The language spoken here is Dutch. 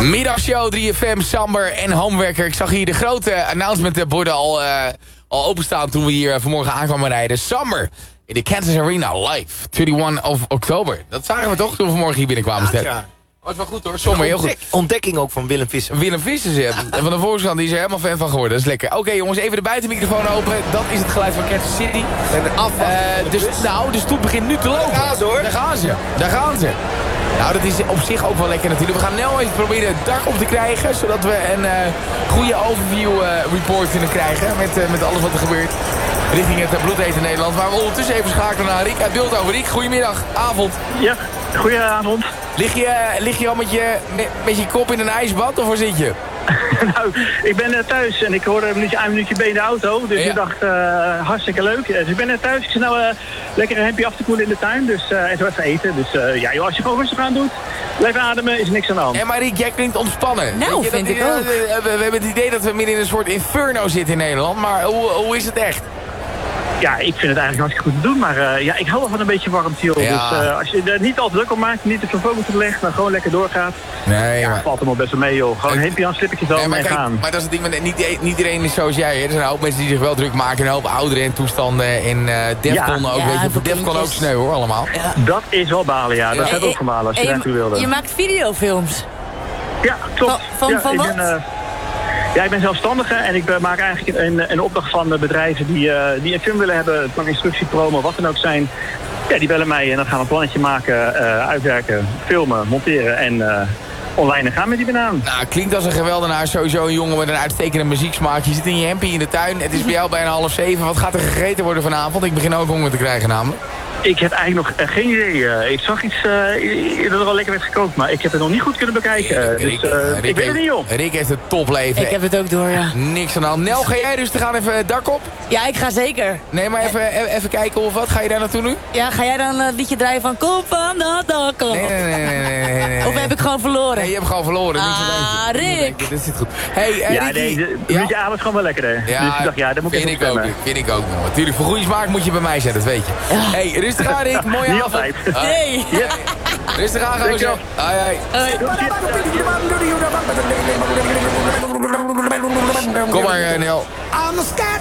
Middagshow 3FM, Samber en Homewerker. Ik zag hier de grote announcementborden al openstaan toen we hier vanmorgen aankwamen rijden. Samber in de Kansas Arena live, 21 of oktober. Dat zagen we toch toen we vanmorgen hier binnenkwamen. Ja. Dat was wel goed hoor, Sommer, heel goed. Ontdekking ook van Willem Visser. Willem Vissers, van de Volkskrant, die is er helemaal fan van geworden. Dat is lekker. Oké, jongens, even de buitenmicrofoon open. Dat is het geluid van Kansas City. En de afwachting. De stoet begint nu te lopen. Daar gaan ze, hoor. Daar gaan ze. Nou, dat is op zich ook wel lekker natuurlijk. We gaan nu even proberen het dak op te krijgen. Zodat we een goede overview report kunnen krijgen. Met alles wat er gebeurt. Richting het bloedhete Nederland. Maar we ondertussen even schakelen naar Rick uit Beeldhoven. Rick, goedemiddag, avond. Ja, goedenavond. Lig je al met je kop in een ijsbad of waar zit je? Nou, ik ben thuis en ik hoorde een minuutje bij in de auto. Dus Ja. ik dacht, hartstikke leuk. Dus ik ben thuis. Ik zit nou lekker een hempje af te koelen in de tuin. Dus even wat eten. Dus ja, joh, als je gewoon rustig aan doet, blijf ademen, is niks aan de hand. En maar Rick, jij klinkt ontspannen. Nou, Weet je, vind ik ook. We hebben het idee dat we midden in een soort inferno zitten in Nederland. Maar hoe is het echt? Ja, ik vind het eigenlijk hartstikke goed te doen. Maar ja, ik hou wel van een beetje warmte, joh. Ja. Dus als je er niet al te druk op maakt, niet te veel focus op legt, maar gewoon lekker doorgaat. Nee, Ja, maar... valt hem al best wel mee, joh. Gewoon een hempje aan, slippertjes Nee, aan maar, en kijk, gaan. maar dat is het ding, niet iedereen is zoals jij. Hè. Er zijn een hoop mensen die zich wel druk maken. Een hoop ouderen en toestanden. En Defcon Ja. ook, Ja, weet je. voor Defcon ook kindjes. sneu hoor, allemaal. Dat is wel balen, ja. Dat zou ik ook van balen als je naartoe wilde. Je maakt videofilms. Ja, klopt. Van ja, wat? Ik ben zelfstandige en ik maak eigenlijk een opdracht van bedrijven die een film willen hebben. Het kan instructie, promo, wat dan ook zijn. Ja, die bellen mij en dan gaan we een plannetje maken, uitwerken, filmen, monteren en online gaan met die banaan. Nou, klinkt als een geweldenaar. Sowieso een jongen met een uitstekende muzieksmaak. Je zit in je hempie in de tuin. Het is bij jou bijna 6:30. Wat gaat er gegeten worden vanavond? Ik begin ook honger te krijgen namelijk. Ik heb eigenlijk nog geen idee. Ik zag iets dat er al lekker werd gekookt, maar ik heb het nog niet goed kunnen bekijken. Rick Ik weet het niet, joh. Rick heeft het topleven. Ik heb het ook door, ja. Niks aan de hand. Nel, ga jij rustig aan even het dak op? Ja, ik ga zeker. Nee, maar even kijken of wat. Ga je daar naartoe nu? Ja, ga jij dan het liedje draaien van Kom van dat dak op? Nee. Of heb ik gewoon verloren? Nee, je hebt gewoon verloren. Niks aan de hand. Rick. Dit zit goed. Hey, Ja, Ricky. nee, de muziek aan is gewoon wel lekker, hè. Ja, Dus ik dacht, ja, dat moet ik vind even ik ook. stemmen. Vind ik ook. Natuurlijk, voor goede smaak moet je bij mij zijn, dat weet je. Ja. Hey, rustig aan, Rick. Mooie Niet avond. altijd. Nee. Rustig aan, gaan we zo. Hoi. Kom maar, Nel.